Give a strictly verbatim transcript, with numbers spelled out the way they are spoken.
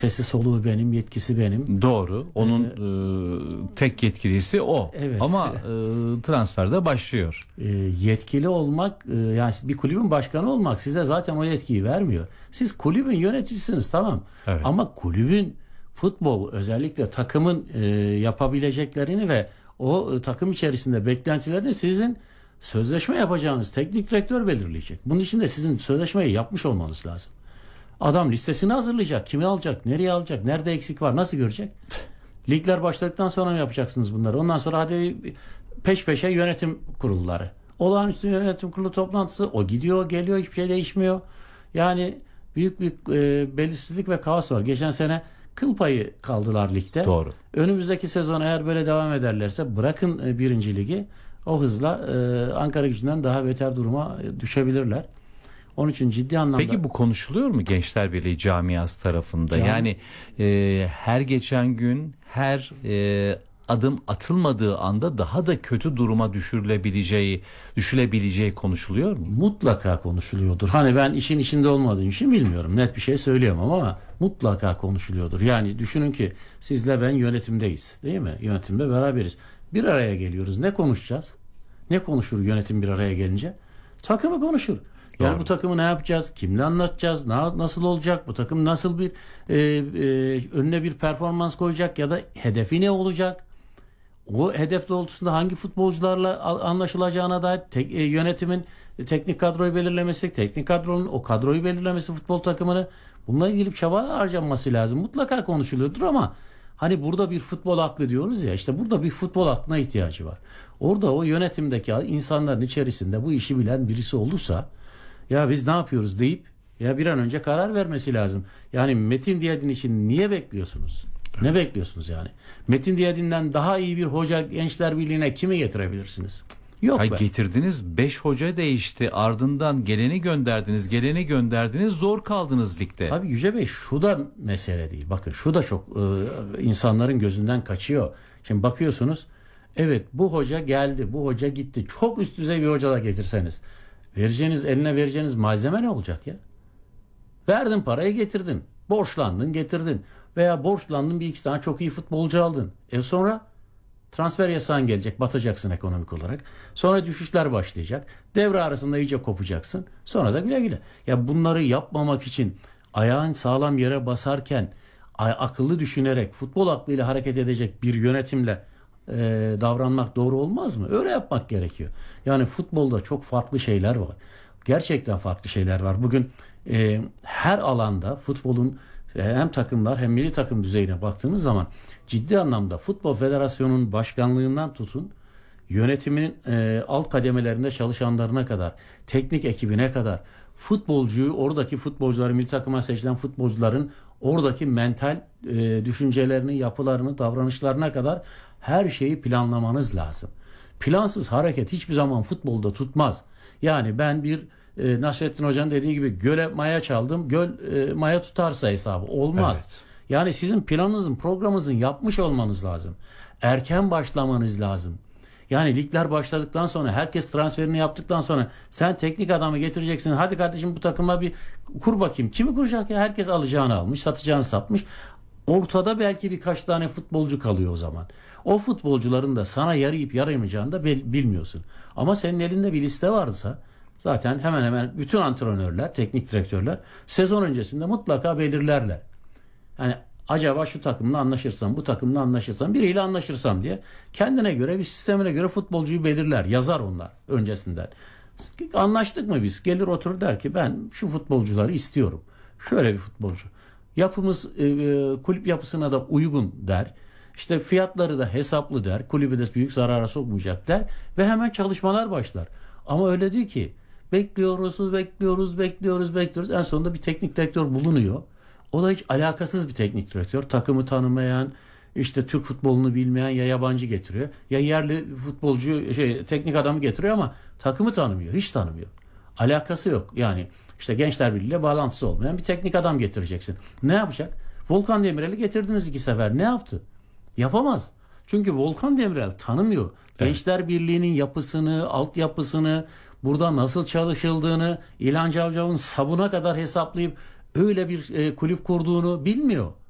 Sesi soluğu benim, yetkisi benim. Doğru. Onun ee, e, tek yetkilisi o. Evet. Ama e, transferde başlıyor. E, yetkili olmak, e, yani bir kulübün başkanı olmak size zaten o yetkiyi vermiyor. Siz kulübün yöneticisiniz, tamam. Evet. Ama kulübün, futbol, özellikle takımın e, yapabileceklerini ve o e, takım içerisinde beklentilerini sizin sözleşme yapacağınız teknik direktör belirleyecek. Bunun için de sizin sözleşmeyi yapmış olmanız lazım. Adam listesini hazırlayacak. Kimi alacak, nereye alacak, nerede eksik var, nasıl görecek? Ligler başladıktan sonra mı yapacaksınız bunları? Ondan sonra hadi peş peşe yönetim kurulları. Olağanüstü yönetim kurulu toplantısı. O gidiyor, geliyor, hiçbir şey değişmiyor. Yani büyük bir e, belirsizlik ve kaos var. Geçen sene kıl payı kaldılar ligde. Doğru. Önümüzdeki sezon eğer böyle devam ederlerse bırakın e, birinci ligi, o hızla e, Ankaragücü'nden daha beter duruma e, düşebilirler. Onun için ciddi anlamda... Peki bu konuşuluyor mu Gençler Birliği camiası tarafında? Cami... Yani e, her geçen gün, her e, adım atılmadığı anda daha da kötü duruma düşürülebileceği, düşülebileceği konuşuluyor mu? Mutlaka konuşuluyordur. Hani ben işin içinde olmadığım için bilmiyorum. Net bir şey söyleyemem ama mutlaka konuşuluyordur. Yani düşünün ki sizle ben yönetimdeyiz, değil mi? Yönetimde beraberiz. Bir araya geliyoruz. Ne konuşacağız? Ne konuşur yönetim bir araya gelince? Takımı konuşur. Yani Doğru. bu takımı ne yapacağız? Kimle anlatacağız? Na, nasıl olacak? Bu takım nasıl bir e, e, önüne bir performans koyacak ya da hedefi ne olacak? O hedef doğrultusunda hangi futbolcularla anlaşılacağına dair tek, e, yönetimin e, teknik kadroyu belirlemesi, teknik kadronun o kadroyu belirlemesi, futbol takımını, bununla ilgili çaba harcanması lazım. Mutlaka konuşuluyordur ama hani burada bir futbol aklı diyoruz ya, işte burada bir futbol aklına ihtiyacı var. Orada o yönetimdeki insanların içerisinde bu işi bilen birisi olursa, ya biz ne yapıyoruz deyip ya bir an önce karar vermesi lazım. Yani Metin Diyadin için niye bekliyorsunuz? Evet. Ne bekliyorsunuz yani? Metin Diyadin'den daha iyi bir hoca Gençler Birliği'ne kimi getirebilirsiniz? Yok Hayır, be. Getirdiniz, beş hoca değişti, ardından geleni gönderdiniz, geleni gönderdiniz, zor kaldınız ligde. Tabii Yüce Bey, şu da mesele değil. Bakın şu da çok e, insanların gözünden kaçıyor. Şimdi bakıyorsunuz, evet bu hoca geldi, bu hoca gitti. Çok üst düzey bir hoca da getirseniz, vereceğiniz, eline vereceğiniz malzeme ne olacak ya? Verdin parayı, getirdin. Borçlandın, getirdin. Veya borçlandın, bir iki tane çok iyi futbolcu aldın. E sonra transfer yasağın gelecek, batacaksın ekonomik olarak. Sonra düşüşler başlayacak. Devre arasında iyice kopacaksın. Sonra da güle güle. Ya bunları yapmamak için ayağın sağlam yere basarken akıllı düşünerek, futbol aklıyla hareket edecek bir yönetimle e, davranmak doğru olmaz mı? Öyle yapmak gerekiyor. Yani futbolda çok farklı şeyler var. Gerçekten farklı şeyler var. Bugün e, her alanda futbolun hem takımlar hem milli takım düzeyine baktığınız zaman ciddi anlamda Futbol Federasyonu'nun başkanlığından tutun, yönetiminin e, alt kademelerinde çalışanlarına kadar, teknik ekibine kadar, futbolcuyu, oradaki futbolcuları, milli takıma seçilen futbolcuların oradaki mental e, düşüncelerini, yapılarını, davranışlarına kadar her şeyi planlamanız lazım. Plansız hareket hiçbir zaman futbolda tutmaz. Yani ben bir e, Nasrettin Hoca'nın dediği gibi göle maya çaldım, göl e, maya tutarsa hesabı olmaz. Evet. Yani sizin planınızın, programınızın yapmış olmanız lazım. Erken başlamanız lazım. Yani ligler başladıktan sonra, herkes transferini yaptıktan sonra sen teknik adamı getireceksin. Hadi kardeşim bu takıma bir kur bakayım. Kimi kuracak ya? Herkes alacağını almış, satacağını satmış. Ortada belki birkaç tane futbolcu kalıyor o zaman. O futbolcuların da sana yarayıp yarayamayacağını da bilmiyorsun. Ama senin elinde bir liste varsa zaten hemen hemen bütün antrenörler, teknik direktörler sezon öncesinde mutlaka belirlerler. Yani acaba şu takımla anlaşırsam, bu takımla anlaşırsam, biriyle anlaşırsam diye kendine göre, bir sistemine göre futbolcuyu belirler, yazar onlar öncesinden. Anlaştık mı biz? Gelir oturur der ki ben şu futbolcuları istiyorum. Şöyle bir futbolcu. Yapımız e, kulüp yapısına da uygun der. İşte fiyatları da hesaplı der. Kulübü de büyük zarara sokmayacak der. Ve hemen çalışmalar başlar. Ama öyle değil ki. Bekliyoruz, bekliyoruz, bekliyoruz, bekliyoruz. En sonunda bir teknik direktör bulunuyor. O da hiç alakasız bir teknik direktör. Takımı tanımayan, işte Türk futbolunu bilmeyen ya yabancı getiriyor. Ya yerli futbolcu, şey, teknik adamı getiriyor ama takımı tanımıyor. Hiç tanımıyor. Alakası yok. Yani işte Gençler Birliği ile bağlantısı olmayan bir teknik adam getireceksin. Ne yapacak? Volkan Demirel'i getirdiniz iki sefer. Ne yaptı? Yapamaz. Çünkü Volkan Demirel tanımıyor. Evet. Gençler Birliği'nin yapısını, altyapısını, burada nasıl çalışıldığını, İlhan Cavcav'ın sabuna kadar hesaplayıp öyle bir e, kulüp kurduğunu bilmiyor.